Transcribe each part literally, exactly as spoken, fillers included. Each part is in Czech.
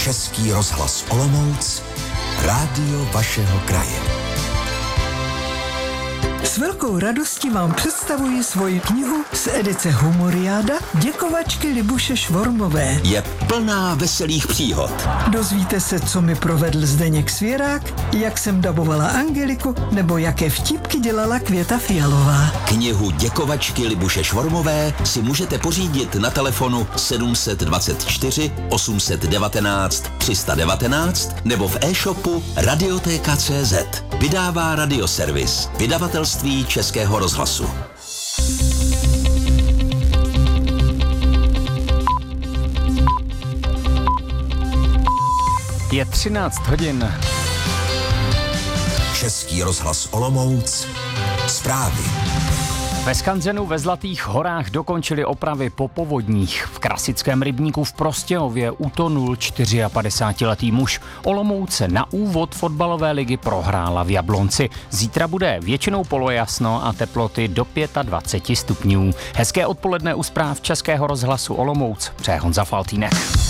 Český rozhlas Olomouc, rádio vašeho kraje. S velkou radostí vám představuji svoji knihu z edice Humoriáda Děkovačky Libuše Švormové. Je plná veselých příhod. Dozvíte se, co mi provedl Zdeněk Svěrák, jak jsem dabovala Angeliku, nebo jaké vtipky dělala Květa Fialová. Knihu Děkovačky Libuše Švormové si můžete pořídit na telefonu sedm dva čtyři osm jedna devět tři jedna devět nebo v e-shopu radioteka tečka cé zet. Vydává Radioservis, vydavatelství Českého rozhlasu. Je třináct hodin. Český rozhlas Olomouc, zprávy. Ve skanzenu ve Zlatých horách dokončili opravy po povodních. V Krasickém rybníku v Prostějově utonul padesátičtyřletý muž. Olomouc na úvod fotbalové ligy prohrála v Jablonci. Zítra bude většinou polojasno a teploty do dvacet pět stupňů. Hezké odpoledne u zpráv Českého rozhlasu Olomouc. Přeje Honza Faltýnek.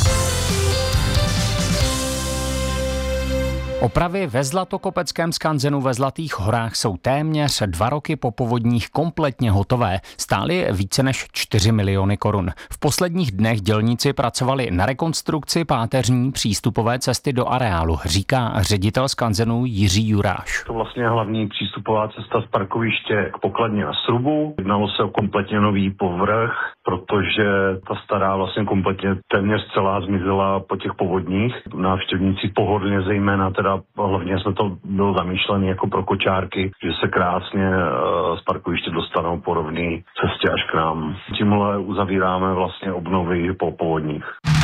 Opravy ve Zlatokopeckém skanzenu ve Zlatých horách jsou téměř dva roky po povodních kompletně hotové. Stály více než čtyři miliony korun. V posledních dnech dělníci pracovali na rekonstrukci páteřní přístupové cesty do areálu, říká ředitel skanzenu Jiří Juráš. To vlastně hlavní přístupová cesta z parkoviště k pokladně na Srubu. Jednalo se o kompletně nový povrch, protože ta stará vlastně kompletně téměř celá zmizela po těch povodních. Návštěvníci pohodlně, zejména teda hlavně jsme to bylo zamýšlené jako pro kočárky, že se krásně z parkoviště dostanou po rovné cestě až k nám. Tímhle uzavíráme vlastně obnovy po povodních.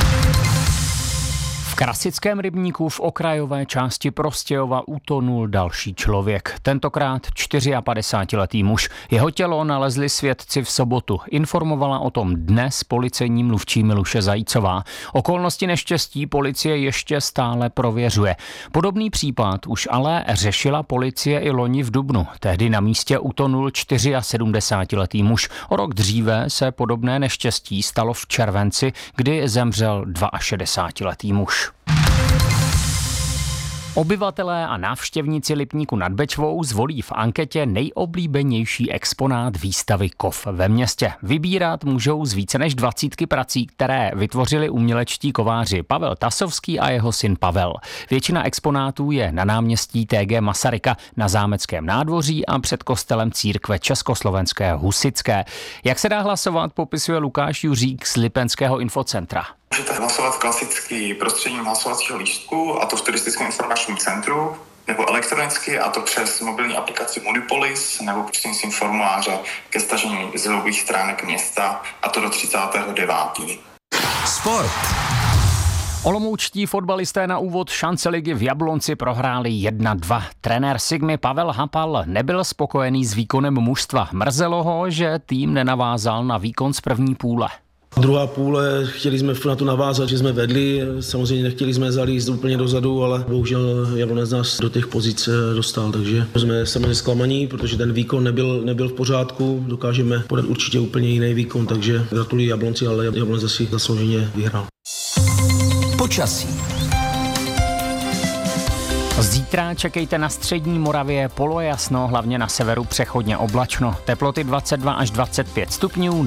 V Krasickém rybníku v okrajové části Prostějova utonul další člověk. Tentokrát padesátičtyřletý muž. Jeho tělo nalezli svědci v sobotu. Informovala o tom dnes policejní mluvčí Miluše Zajícová. Okolnosti neštěstí policie ještě stále prověřuje. Podobný případ už ale řešila policie i loni v dubnu. Tehdy na místě utonul sedmdesátičtyřletý muž. O rok dříve se podobné neštěstí stalo v červenci, kdy zemřel šedesátidvouletý muž. Obyvatelé a návštěvníci Lipníku nad Bečvou zvolí v anketě nejoblíbenější exponát výstavy kov ve městě. Vybírat můžou z více než dvacítky prací, které vytvořili umělečtí kováři Pavel Tasovský a jeho syn Pavel. Většina exponátů je na náměstí T G Masaryka, na Zámeckém nádvoří a před kostelem církve Československé husitské. Jak se dá hlasovat, popisuje Lukáš Juřík z Lipenského infocentra. Můžete hlasovat klasicky prostřednictvím hlasovacího lístku, a to v turistickém informačním centru, nebo elektronicky, a to přes mobilní aplikaci Munipolis, nebo prostřednictvím formuláře ke stažení z webových stránek města, a to do třicátého devátého Sport. Olomoučtí fotbalisté na úvod šance ligy v Jablonci prohráli jedna dva. Trenér Sigmy Pavel Hapal nebyl spokojený s výkonem mužstva. Mrzelo ho, že tým nenavázal na výkon z první půle. Druhá půle chtěli jsme na to navázat, že jsme vedli, samozřejmě nechtěli jsme zalíst úplně dozadu, ale bohužel Jablonec nás do těch pozic dostal, takže jsme samozřejmě zklamaní, protože ten výkon nebyl, nebyl v pořádku, dokážeme podat určitě úplně jiný výkon, takže gratuluji Jablonci, ale Jablonec asi zaslouženě vyhrál. Počasí. Zítra čekejte na střední Moravě polojasno, hlavně na severu přechodně oblačno. Teploty dvacet dva až dvacet pět stupňů.